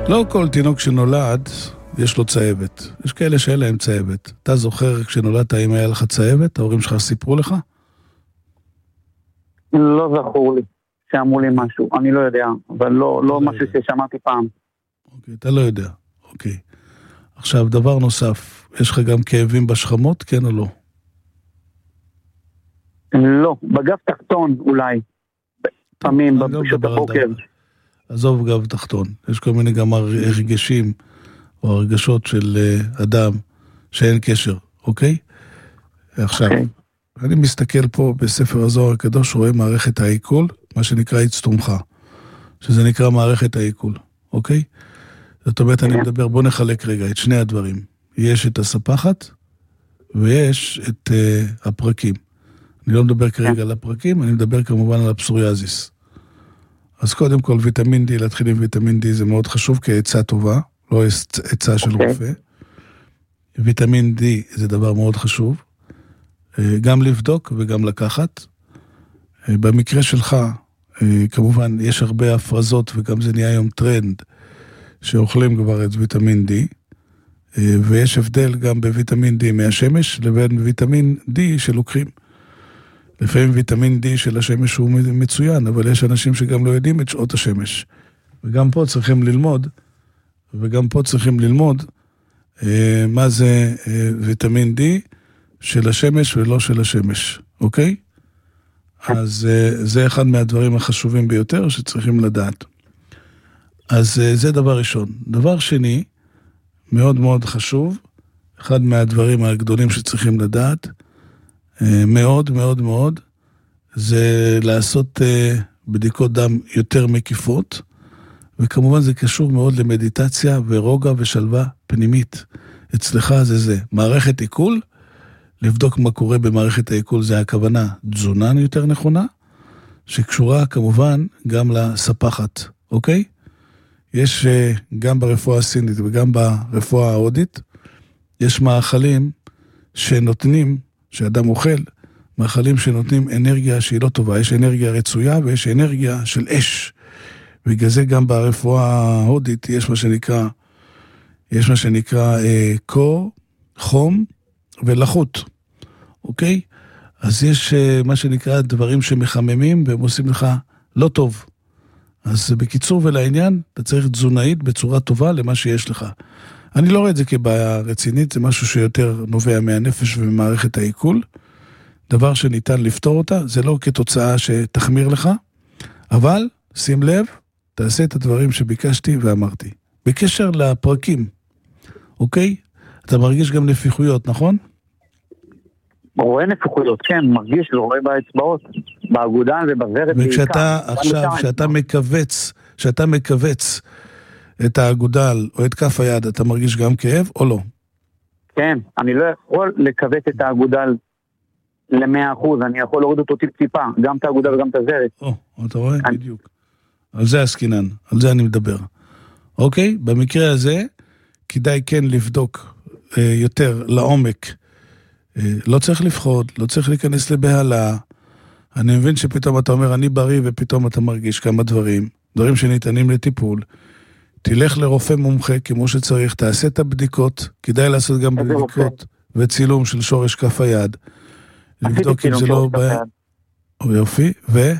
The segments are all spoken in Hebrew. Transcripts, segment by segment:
לא כל תינוק שנולד יש לו צהבת. יש כאלה שאין להם צהבת. אתה זוכר כשנולדת אם היה לך צהבת? ההורים שלך סיפרו לך? לא זכור לי שאמרו לי משהו. אני לא יודע, אבל לא משהו ששמעתי פעם. אוקיי, אתה לא יודע. אוקיי. עכשיו, דבר נוסף. יש לך גם כאבים בשכמות, כן או לא? לא, בגב תחתון אולי. פעמים בשעות הבוקר. עזוב גב תחתון. יש כל מיני גם הרגשים או הרגשות של אדם שאין קשר, אוקיי? עכשיו, אני מסתכל פה בספר הזוהר הקדוש, רואה מערכת העיכול, מה שנקרא הצטומחה, שזה נקרא מערכת העיכול, אוקיי? זאת אומרת, אני מדבר, בוא נחלק רגע את שני הדברים. יש את הספחת ויש את הפרקים. אני לא מדבר כרגע על הפרקים, אני מדבר כמובן על הפסוריאזיס. אז קודם כל, ויטמין D, להתחיל עם ויטמין D זה מאוד חשוב כעצה טובה, לא עצה של רופא. ויטמין D זה דבר מאוד חשוב, גם לבדוק וגם לקחת. במקרה שלך, כמובן, יש הרבה הפרזות, וגם זה נהיה היום טרנד, שאוכלים כבר את ויטמין D, ויש הבדל גם בוויטמין D מהשמש, לבין ויטמין D שלוקחים. לפעמים ויטמין D של השמש הוא מצוין, אבל יש אנשים שגם לא יודעים את שעות השמש. וגם פה צריכים ללמוד, מה זה ויטמין D של השמש ולא של השמש, אוקיי? אז זה אחד מהדברים החשובים ביותר שצריכים לדעת. אז זה דבר ראשון. דבר שני, מאוד מאוד חשוב, אחד מהדברים הגדולים שצריכים לדעת, מאוד מאוד מאוד, זה לעשות בדיקות דם יותר מקיפות, וכמובן זה קשור מאוד למדיטציה ורוגע ושלווה פנימית. אצלך זה. מערכת עיכול, לבדוק מה קורה במערכת העיכול, זה הכוונה תזונה יותר נכונה, שקשורה כמובן גם לספחת, אוקיי? יש גם ברפואה הסינית וגם ברפואה ההודית, יש מאכלים שנותנים, שאדם אוכל, מאכלים שנותנים אנרגיה שהיא לא טובה, יש אנרגיה רצויה ויש אנרגיה של אש. בגלל זה גם ברפואה ההודית יש מה שנקרא קור, חום ולחות, אוקיי? אז יש מה שנקרא דברים שמחממים והם עושים לך לא טוב. אז בקיצור ולעניין, אתה צריך תזונאית בצורה טובה למה שיש לך. אני לא רואה את זה כבעיה רצינית, זה משהו שיותר נובע מהנפש וממערכת העיכול. דבר שניתן לפתור אותה, זה לא כתוצאה שתחמיר לך, אבל שים לב, תעשה את הדברים שביקשתי ואמרתי. בקשר לפרקים, אוקיי? אתה מרגיש גם נפיחויות, נכון? רואה נפיחויות, כן, מרגיש, לא רואה באצבעות, באגודן ובזרת. וכשאתה עכשיו, כשאתה מכווץ את האגודל או את כף היד, אתה מרגיש גם כאב או לא? כן, אני לא יכול לכווץ את האגודל ל100%, אני יכול להוריד אותו טיפה, גם את האגודל וגם את הזרת. אתה רואה? בדיוק. על זה הסקינן, על זה אני מדבר. אוקיי? במקרה הזה, כדאי כן לבדוק יותר לעומק. לא צריך לפחוד, לא צריך להיכנס לבהלה. אני מבין שפתאום אתה אומר, אני בריא, ופתאום אתה מרגיש כמה דברים שניתנים לטיפול. תלך לרופא מומחה כמו שצריך, תעשה את הבדיקות, כדאי לעשות גם בדיקות וצילום של שורש כף היד. לבדוק אם זה לא בעיה. יופי,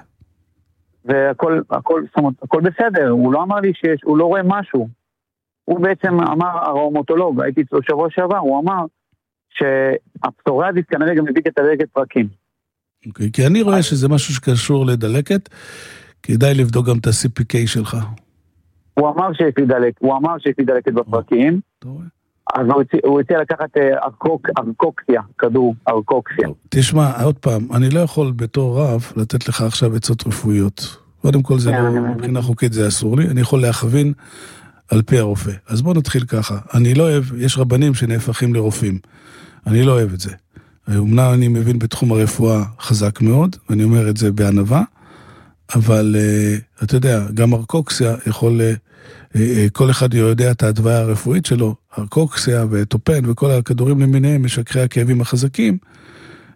והכל בסדר, הוא לא אמר לי שהוא לא רואה משהו. הוא בעצם אמר, הראומטולוג, הייתי אצלו שבוע שעבר, הוא אמר שהפסוריאזיס כנראה גם מביא את הדלקת פרקים. אוקיי, כי אני רואה שזה משהו שקשור לדלקת, כדאי לבדוק גם את ה-CPK שלך. הוא אמר שיש לי דלקת בפרקים, אז הוא הציע לקחת ארקוקסיה, כדור ארקוקסיה. תשמע, עוד פעם, אני לא יכול בתור רב לתת לך עכשיו עצות רפואיות. קודם כל זה לא, מבחינה חוקית זה אסור לי, אני יכול להכווין על פי הרופא. אז בוא נתחיל ככה, אני לא אוהב, יש רבנים שנהפכים לרופאים, אני לא אוהב את זה. אמנם אני מבין בתחום הרפואה חזק מאוד, ואני אומר את זה בענווה, אבל אתה יודע, גם ארקוקסיה יכול, כל אחד יודע את ההדוויה הרפואית שלו, ארקוקסיה וטופן וכל הכדורים למיניהם, משככי הכאבים החזקים,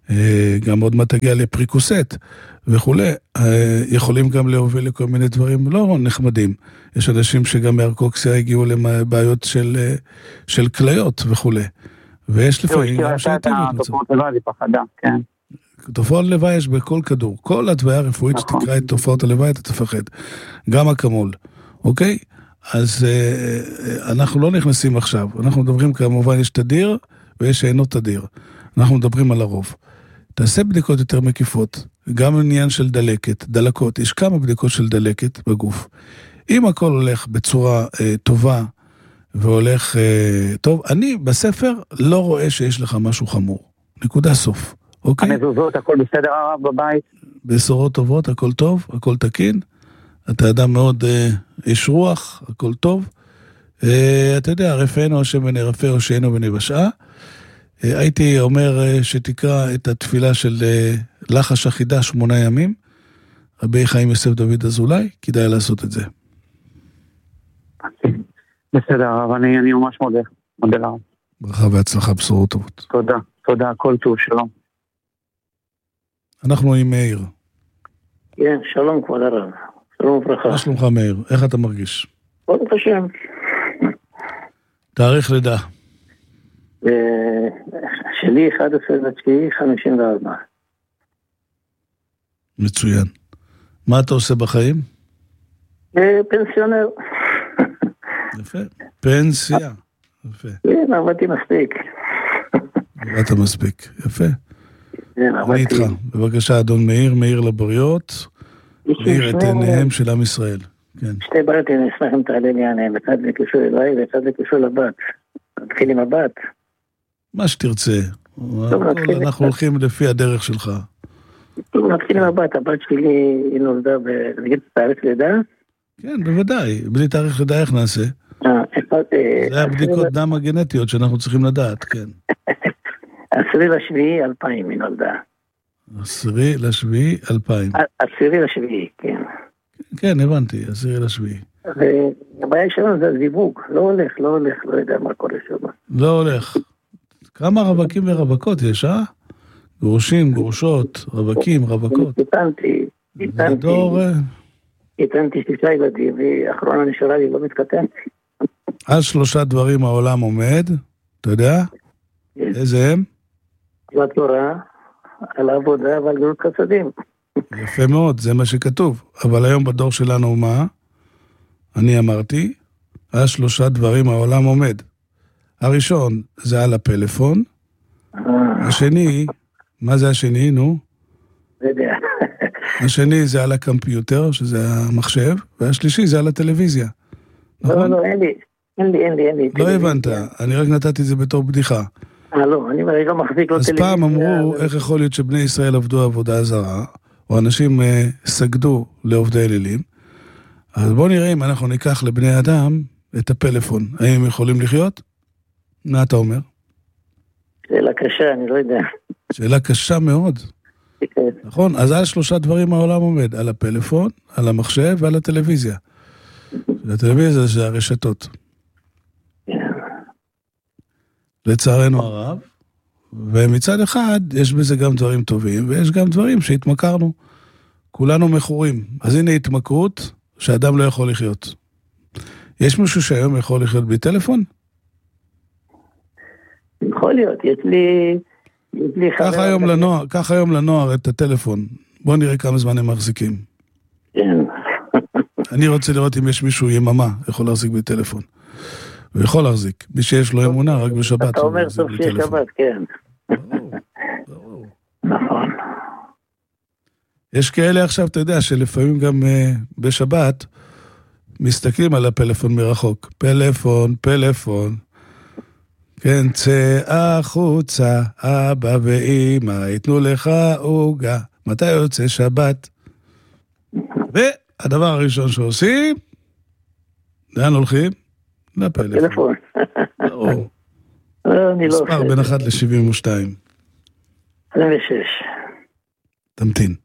גם עוד מעט תגיע לפריקוסט וכולי, יכולים גם להוביל לכל מיני דברים לא נחמדים. יש אנשים שגם מארקוקסיה הגיעו לבעיות של כליות וכולי. ויש לפעמים גם שהייתם את מצב. תופעות לוואי, פחדה, כן. תופעות לוואי יש בכל כדור. כל התוויה הרפואית שתקרא את תופעות הלוואי, אתה תפחד. גם אקמול, אוקיי? אז אנחנו לא נכנסים עכשיו. אנחנו מדברים כמובן, יש תדיר ויש שאינו תדיר. אנחנו מדברים על הרוב. תעשה בדיקות יותר מקיפות. גם עניין של דלקות. יש כמה בדיקות של דלקת בגוף. אם הכל הולך בצורה טובה, והולך טוב, אני בספר לא רואה שיש לך משהו חמור. נקודה סוף. אוקיי? המזוזות, הכל בסדר הרב בבית? בשורות טובות, הכל טוב, הכל תקין. אתה אדם מאוד איש רוח, הכל טוב. אתה יודע, רפאנו השם ונרפא הושיענו ונבשעה. הייתי אומר שתקרא את התפילה של לחש החידה 8 ימים. רבי חיים יוסף דוד אזולאי, כדאי לעשות את זה. בסדר הרב, אני ממש מודה לרב. ברכה והצלחה, בשורות טובות. תודה, כל טוב, שלום. אנחנו עם מאיר. כן, שלום כבוד הרב. שלום וברכה. מה שלומך מאיר? איך אתה מרגיש? ברוך השם. תאריך לידה. שלי 11/9/54. מצוין. מה אתה עושה בחיים? פנסיונר. יפה. פנסיה. יפה. כן, עבדתי מספיק. עבדת מספיק. יפה. אני איתך. בבקשה, אדון מאיר לבריות. מאיר את עיניהם של עם ישראל. כן. שתי בעיות, אני אשמח אם תעלה לי עליהם. אחד זה קשור אליי ואחד זה קשור לבת. נתחיל עם הבת. מה שתרצה. אנחנו הולכים לפי הדרך שלך. נתחיל עם הבת. הבת שלי היא נולדה נגיד תאריך לידה. כן, בוודאי. בלי תאריך לידה איך נעשה? זה הבדיקות דם הגנטיות שאנחנו צריכים לדעת, כן. 10/7/2000 היא נולדה. 10/7/2000. 10/7, כן. כן, הבנתי, 10/7. והבעיה שלנו זה הזיווג, לא הולך, לא יודע מה קורה שם. לא הולך. כמה רווקים ורווקות יש, גרושים, גרושות, רווקים, רווקות. איתנתי 6 ילדים, ואחרון הנשארה לי לא מתקטן. על 3 דברים העולם עומד, אתה יודע? איזה הם? על התורה, על העבודה ועל גמילות חסדים. יפה מאוד, זה מה שכתוב. אבל היום בדור שלנו מה? אני אמרתי, על 3 דברים העולם עומד. הראשון זה על הפלאפון. השני, מה זה השני, נו? לא יודע. השני זה על הקמפיוטר, שזה המחשב, והשלישי זה על הטלוויזיה. לא, אין לי. לא הבנת, אני רק נתתי את זה בתור בדיחה. לא, אני לא מחזיק לו טלוויזיה. אז פעם אמרו, איך יכול להיות שבני ישראל עבדו עבודה זרה, או אנשים סגדו לעובדי אלילים, אז בואו נראה אם אנחנו ניקח לבני אדם את הפלאפון. האם הם יכולים לחיות? מה אתה אומר? שאלה קשה, אני לא יודע. שאלה קשה מאוד. נכון? אז על 3 דברים העולם עומד, על הפלאפון, על המחשב ועל הטלוויזיה. הטלוויזיה זה הרשתות. לצערנו הרב, ומצד אחד יש בזה גם דברים טובים, ויש גם דברים שהתמכרנו. כולנו מכורים. אז הנה התמכרות שאדם לא יכול לחיות. יש מישהו שהיום יכול לחיות בלי טלפון? יכול להיות, יש לי קח היום לנוער את הטלפון. בוא נראה כמה זמן הם מחזיקים. כן. אני רוצה לראות אם יש מישהו יממה יכול להחזיק בטלפון. הוא יכול להחזיק. מי שיש לו אמונה רק בשבת. אתה אומר טוב שיש שבת, כן. ברור. נכון. יש כאלה עכשיו, אתה יודע, שלפעמים גם בשבת מסתכלים על הפלאפון מרחוק. פלאפון. כן, צא החוצה, אבא ואמא, יתנו לך עוגה. מתי יוצא שבת? והדבר הראשון שעושים, לאן הולכים? לפלאפון. ברור. מספר בין 1 ל-72. 26. תמתין.